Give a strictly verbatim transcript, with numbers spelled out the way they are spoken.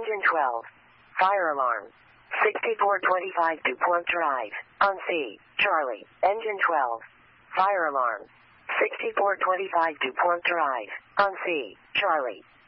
Engine twelve. Fire alarm. sixty-four twenty-five DuPont Drive. On C. Charlie. Engine twelve. Fire alarm. sixty-four twenty-five DuPont Drive. On C. Charlie.